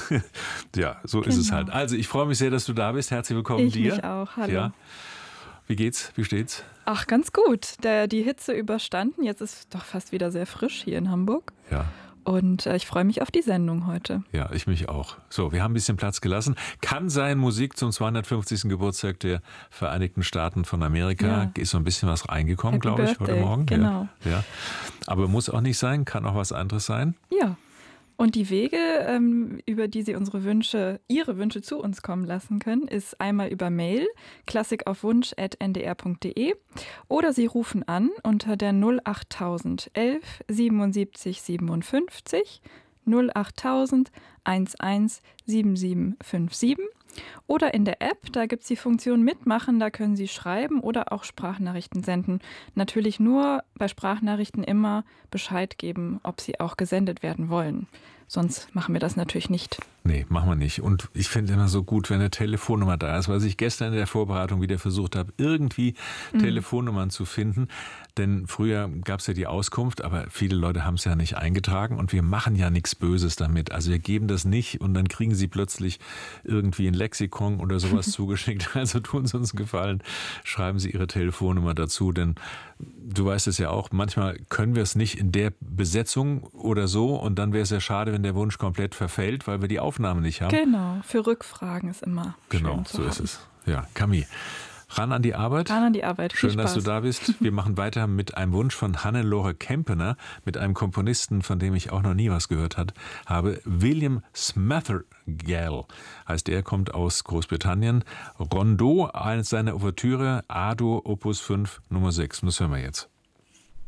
Ja, so ist es halt. Also ich freue mich sehr, dass du da bist. Herzlich willkommen dir. Ich mich auch. Hallo. Ja. Wie geht's? Wie steht's? Ach, ganz gut. Die Hitze überstanden. Jetzt ist es doch fast wieder sehr frisch hier in Hamburg. Ja. Und ich freue mich auf die Sendung heute. Ja, ich mich auch. So, wir haben ein bisschen Platz gelassen. Kann sein, Musik zum 250. Geburtstag der Vereinigten Staaten von Amerika. Ja. Ist so ein bisschen was reingekommen, glaube ich, heute Morgen. Genau. Ja. Aber muss auch nicht sein, kann auch was anderes sein. Ja. Und die Wege, über die Sie Ihre Wünsche zu uns kommen lassen können, ist einmal über Mail, klassikaufwunsch@ndr.de, oder Sie rufen an unter der 08000 11 77 57, 08000 11 7757. Oder in der App, da gibt es die Funktion Mitmachen, da können Sie schreiben oder auch Sprachnachrichten senden. Natürlich nur bei Sprachnachrichten immer Bescheid geben, ob sie auch gesendet werden wollen. Sonst machen wir das natürlich nicht. Nee, machen wir nicht. Und ich finde immer so gut, wenn eine Telefonnummer da ist, weil ich gestern in der Vorbereitung wieder versucht habe, irgendwie Telefonnummern zu finden. Denn früher gab es ja die Auskunft, aber viele Leute haben es ja nicht eingetragen und wir machen ja nichts Böses damit. Also wir geben das nicht und dann kriegen sie plötzlich irgendwie ein Lexikon oder sowas zugeschickt. Also tun Sie uns einen Gefallen, schreiben Sie Ihre Telefonnummer dazu, denn du weißt es ja auch, manchmal können wir es nicht in der Besetzung oder so und dann wäre es ja schade, wenn der Wunsch komplett verfällt, weil wir die Aufnahme nicht haben. Genau, für Rückfragen ist immer schön zu so haben. ist es. Ja, Camille, ran an die Arbeit. Ran an die Arbeit. Viel Schön, dass du Spaß. da bist. Wir machen weiter mit einem Wunsch von Hannelore Kempener, mit einem Komponisten, von dem ich auch noch nie was gehört habe. William Smathergall heißt er, kommt aus Großbritannien. Rondeau, eines seiner Ouvertüre, A-Dur, Opus 5, Nummer 6. Das hören wir jetzt.